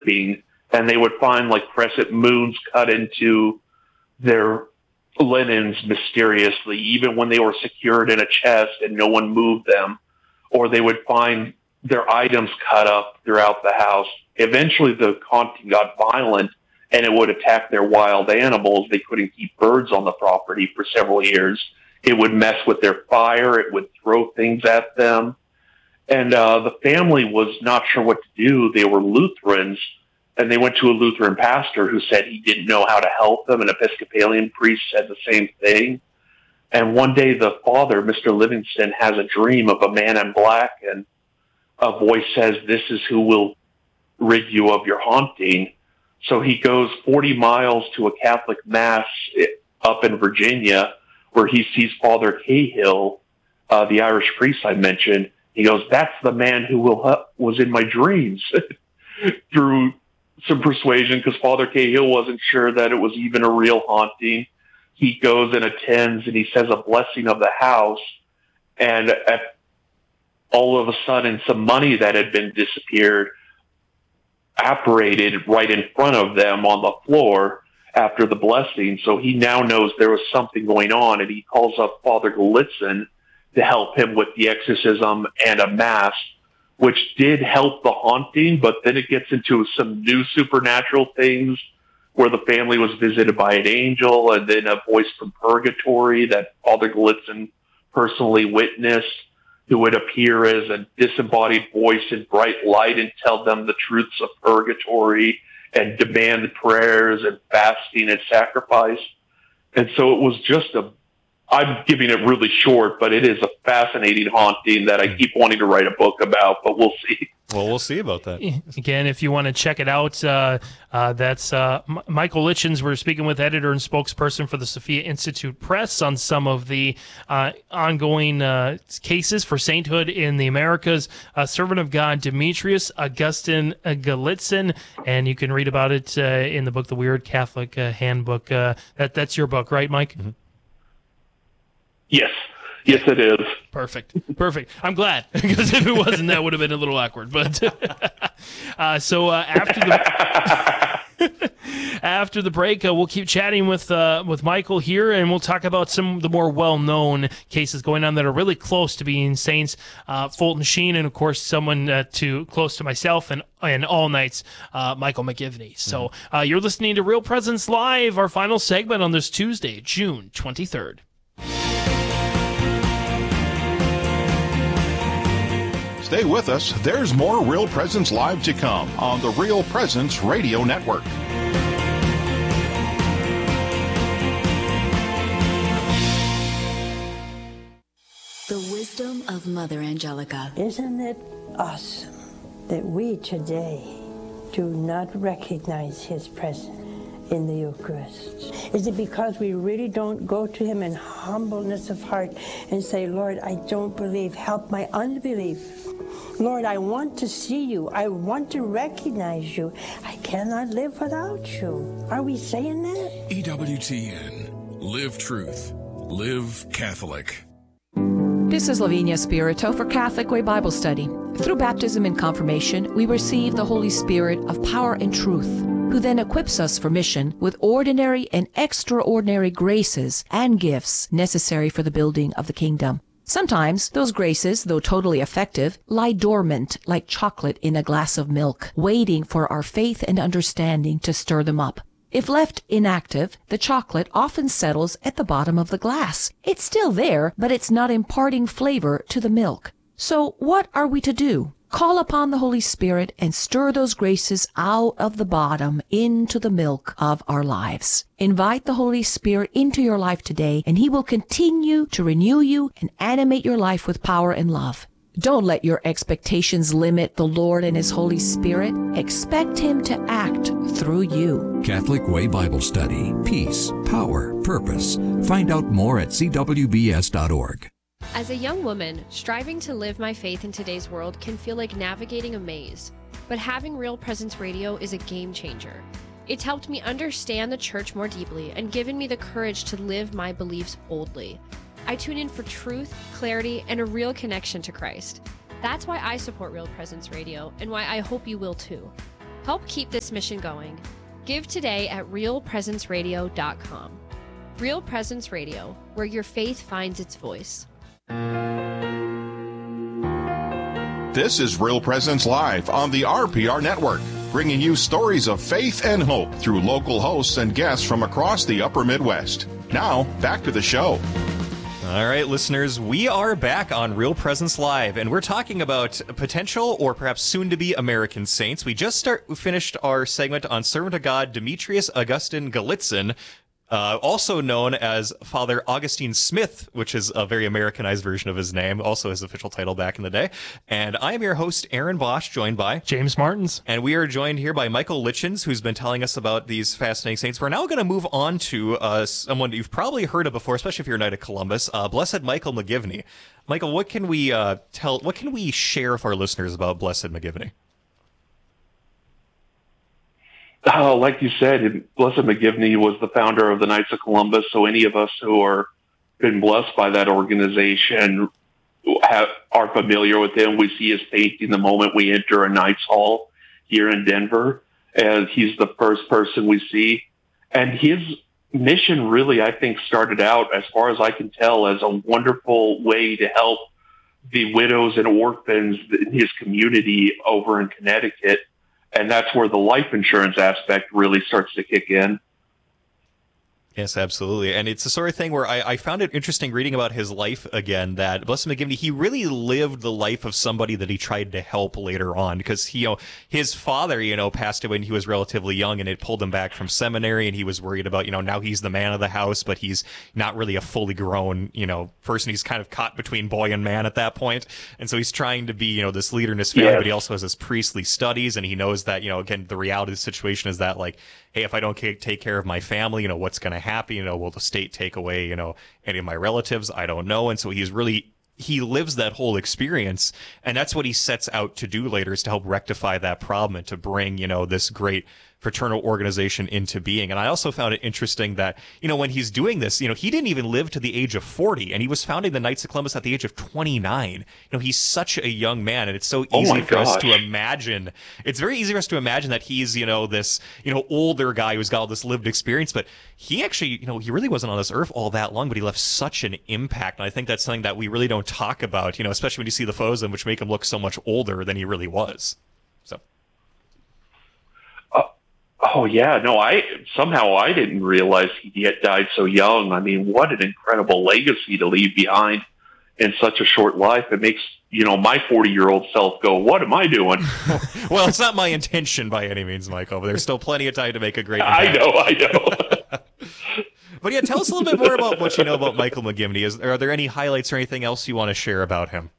sleeping, and they would find like crescent moons cut into their linens mysteriously, even when they were secured in a chest and no one moved them, or they would find their items cut up throughout the house. Eventually, the haunting got violent, and it would attack their wild animals. They couldn't keep birds on the property for several years. It would mess with their fire. It would throw things at them. And the family was not sure what to do. They were Lutherans, and they went to a Lutheran pastor who said he didn't know how to help them. An Episcopalian priest said the same thing. And one day the father, Mr. Livingston, has a dream of a man in black, and a voice says, "This is who will rid you of your haunting." So he goes 40 miles to a Catholic mass up in Virginia, where he sees Father Cahill, the Irish priest I mentioned. He goes, "That's the man who was in my dreams." Through some persuasion, because Father Cahill wasn't sure that it was even a real haunting, he goes and attends, and he says a blessing of the house. And all of a sudden, some money that had been disappeared apparated right in front of them on the floor after the blessing. So he now knows there was something going on, and he calls up Father Gallitzin to help him with the exorcism and a mass, which did help the haunting, but then it gets into some new supernatural things where the family was visited by an angel, and then a voice from purgatory that Father Gallitzin personally witnessed, who would appear as a disembodied voice in bright light and tell them the truths of purgatory and demand prayers and fasting and sacrifice. And so it was just I'm giving it really short, but it is a fascinating haunting that I keep wanting to write a book about, but we'll see. Well, we'll see about that. Again, if you want to check it out, that's Michael Litchens. We're speaking with editor and spokesperson for the Sophia Institute Press on some of the ongoing cases for sainthood in the Americas. Servant of God Demetrius Augustine Gallitzin, and you can read about it in the book, The Weird Catholic Handbook. That's your book, right, Mike? Mm-hmm. Yes, it is. Perfect. I'm glad, because if it wasn't, that would have been a little awkward. But so after the break, we'll keep chatting with Michael here, and we'll talk about some of the more well-known cases going on that are really close to being saints. Fulton Sheen, and of course, someone close to myself and all nights, Michael McGivney. So you're listening to Real Presence Live, our final segment on this Tuesday, June 23rd. Stay with us. There's more Real Presence Live to come on the Real Presence Radio Network. The wisdom of Mother Angelica. Isn't it awesome that we today do not recognize His presence in the Eucharist? Is it because we really don't go to Him in humbleness of heart and say, "Lord, I don't believe. Help my unbelief. Lord, I want to see you. I want to recognize you. I cannot live without you." Are we saying that? EWTN. Live truth. Live Catholic. This is Lavinia Spirito for Catholic Way Bible Study. Through baptism and confirmation, we receive the Holy Spirit of power and truth, who then equips us for mission with ordinary and extraordinary graces and gifts necessary for the building of the kingdom. Sometimes those graces, though totally effective, lie dormant like chocolate in a glass of milk, waiting for our faith and understanding to stir them up. If left inactive, the chocolate often settles at the bottom of the glass. It's still there, but it's not imparting flavor to the milk. So what are we to do? Call upon the Holy Spirit and stir those graces out of the bottom into the milk of our lives. Invite the Holy Spirit into your life today, and He will continue to renew you and animate your life with power and love. Don't let your expectations limit the Lord and His Holy Spirit. Expect Him to act through you. Catholic Way Bible Study. Peace, power, purpose. Find out more at cwbs.org. As a young woman, striving to live my faith in today's world can feel like navigating a maze. But having Real Presence Radio is a game changer. It's helped me understand the church more deeply and given me the courage to live my beliefs boldly. I tune in for truth, clarity, and a real connection to Christ. That's why I support Real Presence Radio, and why I hope you will too. Help keep this mission going. Give today at realpresenceradio.com. Real Presence Radio, where your faith finds its voice. This is Real Presence Live on the RPR Network, bringing you stories of faith and hope through local hosts and guests from across the upper Midwest. Now, back to the show. All right, listeners, we are back on Real Presence Live, and we're talking about potential or perhaps soon-to-be American saints. We just finished our segment on servant of God Demetrius Augustine Gallitzin, also known as Father Augustine Smith, which is a very Americanized version of his name, also his official title back in the day. And I am your host, Aaron Bosch, joined by James Martins. And we are joined here by Michael Litchens, who's been telling us about these fascinating saints. We're now going to move on to someone you've probably heard of before, especially if you're a Knight of Columbus, Blessed Michael McGivney. Michael, what can we share with our listeners about Blessed McGivney? Oh, like you said, Blessed McGivney was the founder of the Knights of Columbus. So any of us who are been blessed by that organization are familiar with him. We see his painting the moment we enter a Knights Hall here in Denver, as he's the first person we see. And his mission really, I think, started out, as far as I can tell, as a wonderful way to help the widows and orphans in his community over in Connecticut. And that's where the life insurance aspect really starts to kick in. Yes, absolutely. And it's the sort of thing where I found it interesting reading about his life again, that Blessed McGivney, he really lived the life of somebody that he tried to help later on, because his father, passed away when he was relatively young, and it pulled him back from seminary, and he was worried about, now he's the man of the house, but he's not really a fully grown, person. He's kind of caught between boy and man at that point. And so he's trying to be, this leader in his family, but he also has his priestly studies, and he knows that, again, the reality of the situation is that, like, hey, if I don't take care of my family, what's going to happen? Will the state take away, any of my relatives? I don't know. And so he lives that whole experience, and that's what he sets out to do later, is to help rectify that problem and to bring, this great fraternal organization into being. And I also found it interesting that, when he's doing this, he didn't even live to the age of 40, and he was founding the Knights of Columbus at the age of 29. He's such a young man, and it's so easy for us to imagine. It's very easy for us to imagine that he's, this, older guy who's got all this lived experience, but he actually, he really wasn't on this earth all that long, but he left such an impact. And I think that's something that we really don't talk about, especially when you see the photos of him, which make him look so much older than he really was. So. Oh, yeah. No, I didn't realize he had died so young. I mean, what an incredible legacy to leave behind in such a short life. It makes, my 40-year-old self go, what am I doing? Well, it's not my intention by any means, Michael, but there's still plenty of time to make a great impact. I know. But yeah, tell us a little bit more about what you know about Michael McGivney. Are there any highlights or anything else you want to share about him?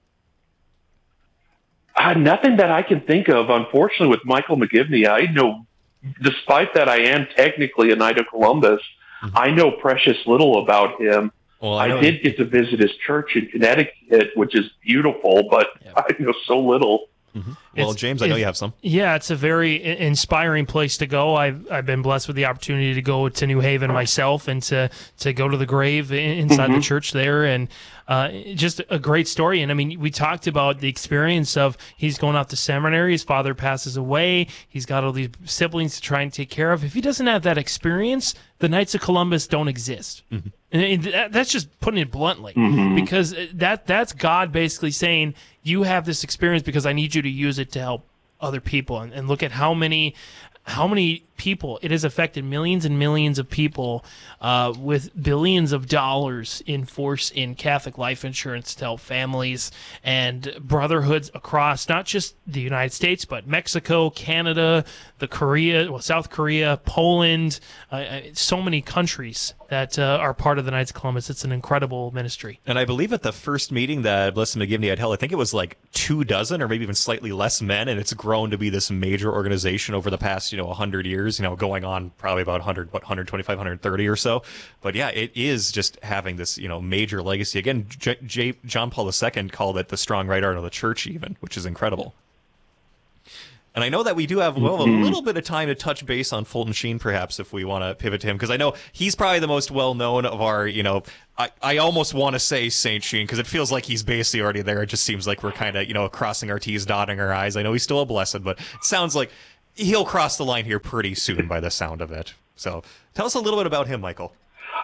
Nothing that I can think of. Unfortunately, with Michael McGivney, I know, despite that I am technically a Knight of Columbus, I know precious little about him. Well, I did get to visit his church in Connecticut, which is beautiful, but I know so little. Mm-hmm. Well, James, I know you have some. Yeah, it's a very inspiring place to go. I've been blessed with the opportunity to go to New Haven myself, and to go to the grave inside the church there, and just a great story. And I mean, we talked about the experience of he's going off to seminary, his father passes away, he's got all these siblings to try and take care of. If he doesn't have that experience, the Knights of Columbus don't exist. Mm-hmm. And that's just putting it bluntly, because that's God basically saying, you have this experience because I need you to use it to help other people. And look at how many people it has affected. Millions and millions of people with billions of dollars in force in Catholic life insurance to help families and brotherhoods across not just the United States, but Mexico, Canada, South Korea, Poland, so many countries that are part of the Knights of Columbus. It's an incredible ministry. And I believe at the first meeting that Blessed McGivney had held, I think it was like 24 or maybe even slightly less men, and it's grown to be this major organization over the past 100 years, going on probably about 125, 130 or so. But yeah, it is just having this major legacy. Again, John Paul II called it the strong right arm of the church, even, which is incredible. And I know that we do have, a little bit of time to touch base on Fulton Sheen, perhaps, if we want to pivot to him, because I know he's probably the most well-known of our, I almost want to say Saint Sheen, because it feels like he's basically already there. It just seems like we're kind of, crossing our T's, dotting our I's. I know he's still a blessed, but it sounds like he'll cross the line here pretty soon by the sound of it. So tell us a little bit about him, Michael.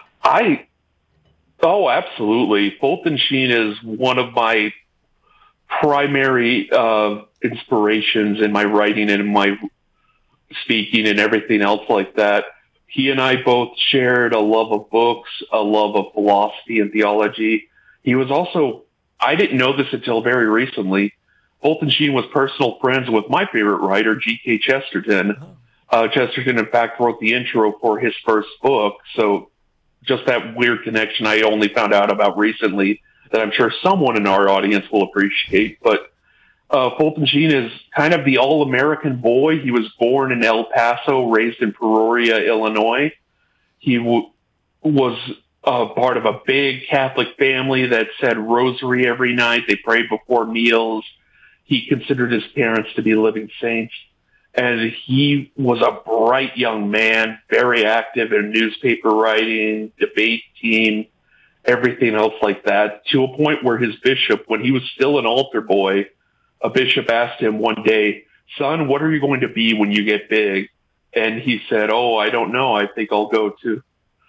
Oh, absolutely. Fulton Sheen is one of my primary inspirations in my writing and in my speaking and everything else like that. He and I both shared a love of books, a love of philosophy and theology. He was also, I didn't know this until very recently, Fulton Sheen was personal friends with my favorite writer, G.K. Chesterton. Chesterton, in fact, wrote the intro for his first book. So just that weird connection I only found out about recently that I'm sure someone in our audience will appreciate. But Fulton Sheen is kind of the all-American boy. He was born in El Paso, raised in Peoria, Illinois. He was part of a big Catholic family that said rosary every night. They prayed before meals. He considered his parents to be living saints. And he was a bright young man, very active in newspaper writing, debate team, everything else like that, to a point where his bishop, when he was still an altar boy, a bishop asked him one day, "Son, what are you going to be when you get big?" And he said, "Oh, I don't know. I think I'll go to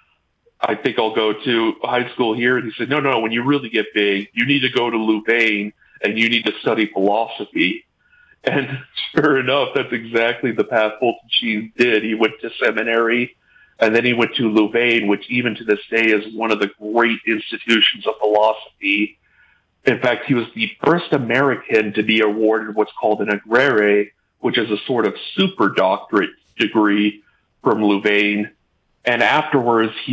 high school here." And he said, No, when you really get big, you need to go to Louvain and you need to study philosophy. And sure enough, that's exactly the path Fulton Sheen did. He went to seminary, and then he went to Louvain, which even to this day is one of the great institutions of philosophy. In fact, he was the first American to be awarded what's called an agrere, which is a sort of super doctorate degree from Louvain. And afterwards, he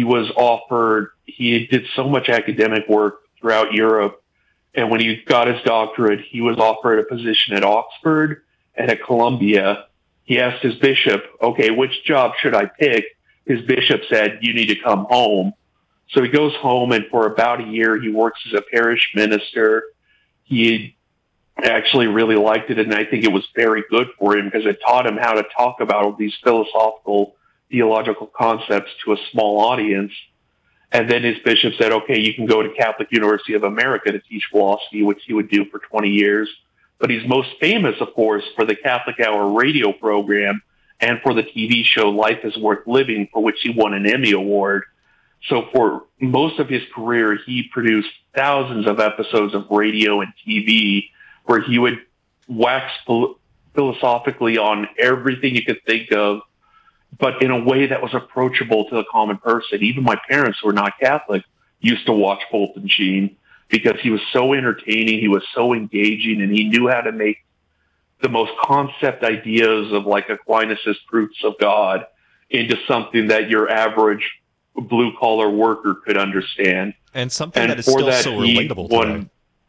did so much academic work throughout Europe. And when he got his doctorate, he was offered a position at Oxford and at Columbia. He asked his bishop, "Okay, which job should I pick?" His bishop said, "You need to come home." So he goes home, and for about a year, he works as a parish minister. He actually really liked it, and I think it was very good for him because it taught him how to talk about all these philosophical, theological concepts to a small audience. And then his bishop said, "Okay, you can go to Catholic University of America to teach philosophy," which he would do for 20 years. But he's most famous, of course, for the Catholic Hour radio program and for the TV show Life is Worth Living, for which he won an Emmy Award. So for most of his career, he produced thousands of episodes of radio and TV where he would wax philosophically on everything you could think of, but in a way that was approachable to the common person. Even my parents, who were not Catholic, used to watch Fulton Sheen because he was so entertaining, he was so engaging, and he knew how to make the most concept ideas of like Aquinas' proofs of God into something that your average blue-collar worker could understand. And something that is still so relatable today.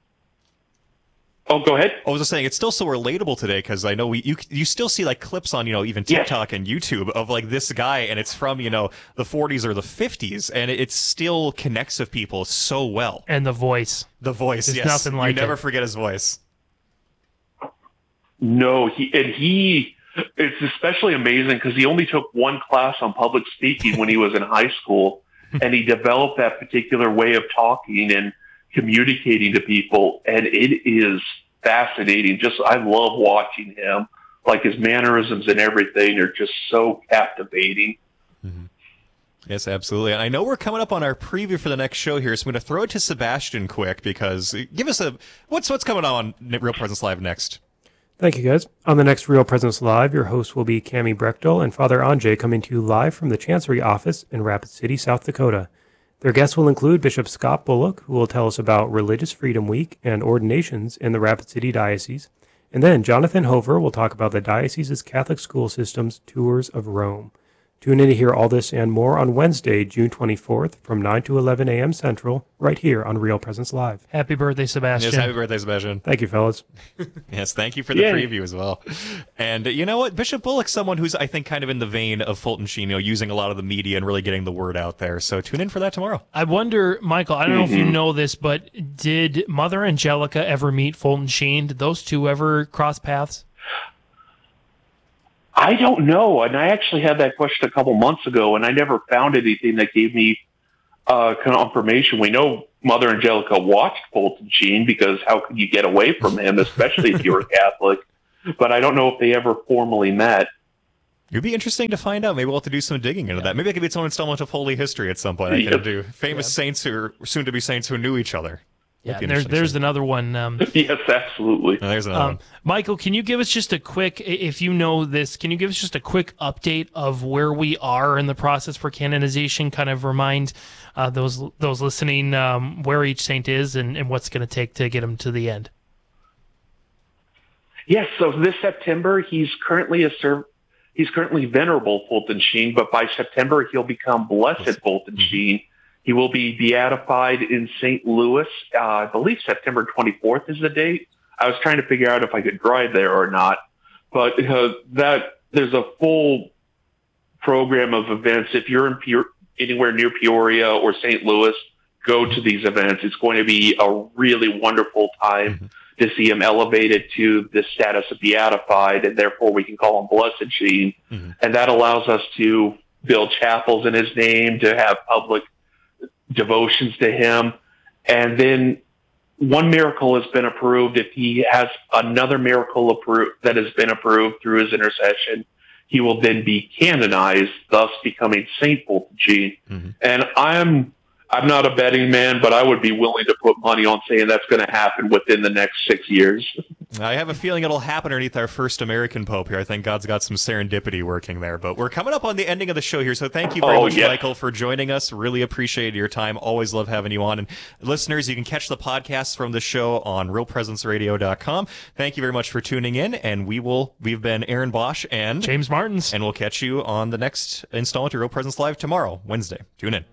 Oh, go ahead. I was just saying, it's still so relatable today because I know you still see like clips on, even TikTok and YouTube of like this guy, and it's from, the 40s or the 50s, and it still connects with people so well. And the voice. There's yes. Nothing like you never forget his voice. No, it's especially amazing because he only took one class on public speaking when he was in high school, and he developed that particular way of talking and communicating to people, and it is fascinating. I love watching him. Like his mannerisms and everything are just so captivating. Mm-hmm. Yes, absolutely. And I know we're coming up on our preview for the next show here, so I'm going to throw it to Sebastian quick because give us what's coming on Real Presence Live next. Thank you, guys. On the next Real Presence Live, your hosts will be Cammie Brechtel and Father Anjay, coming to you live from the Chancery office in Rapid City, South Dakota. Their guests will include Bishop Scott Bullock, who will tell us about Religious Freedom Week and ordinations in the Rapid City Diocese. And then Jonathan Hover will talk about the diocese's Catholic school system's Tours of Rome. Tune in to hear all this and more on Wednesday, June 24th from 9 to 11 a.m. Central, right here on Real Presence Live. Happy birthday, Sebastian. Yes, happy birthday, Sebastian. Thank you, fellas. Yes, thank you for the preview as well. And you know what? Bishop Bullock's someone who's, I think, kind of in the vein of Fulton Sheen, using a lot of the media and really getting the word out there. So tune in for that tomorrow. I wonder, Michael, I don't know if you know this, but did Mother Angelica ever meet Fulton Sheen? Did those two ever cross paths? I don't know, and I actually had that question a couple months ago, and I never found anything that gave me confirmation. We know Mother Angelica watched Fulton Sheen because how could you get away from him, especially if you were Catholic? But I don't know if they ever formally met. It'd be interesting to find out. Maybe we'll have to do some digging into that. Maybe I could be its own installment of Holy History at some point. I can do famous saints who are soon-to-be saints who knew each other. Yeah, there's another one. Yes, absolutely. There's another one. Michael, can you give us just a quick, if you know this, can you give us just a quick update of where we are in the process for canonization? Kind of remind those listening where each saint is and what's going to take to get them to the end. Yes, so this September, he's currently Venerable Fulton Sheen, but by September, he'll become Blessed Fulton Sheen. He will be beatified in St. Louis. I believe September 24th is the date. I was trying to figure out if I could drive there or not. But there's a full program of events. If you're anywhere near Peoria or St. Louis, go to these events. It's going to be a really wonderful time to see him elevated to the status of beatified, and therefore we can call him Blessed Sheen. And that allows us to build chapels in his name, to have public devotions to him. And then one miracle has been approved. If he has another miracle that has been approved through his intercession, he will then be canonized, thus becoming Saint Fulton Sheen. And I'm not a betting man, but I would be willing to put money on saying that's going to happen within the next 6 years. I have a feeling it'll happen underneath our first American Pope here. I think God's got some serendipity working there. But we're coming up on the ending of the show here, so thank you very much, Michael, for joining us. Really appreciate your time. Always love having you on. And listeners, you can catch the podcasts from the show on realpresenceradio.com. Thank you very much for tuning in, and we've been Aaron Bosch and James Martins, and we'll catch you on the next installment of Real Presence Live tomorrow, Wednesday. Tune in.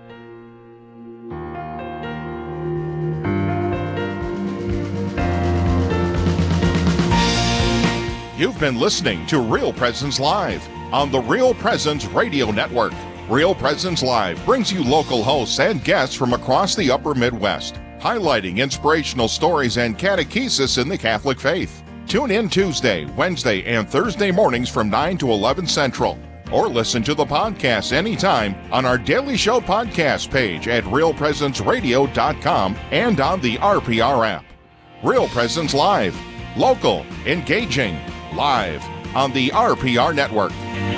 You've been listening to Real Presence Live on the Real Presence Radio Network. Real Presence Live brings you local hosts and guests from across the upper Midwest, highlighting inspirational stories and catechesis in the Catholic faith. Tune in Tuesday, Wednesday, and Thursday mornings from 9 to 11 Central. Or listen to the podcast anytime on our Daily Show podcast page at realpresenceradio.com and on the RPR app. Real Presence Live. Local, engaging, live on the RPR Network.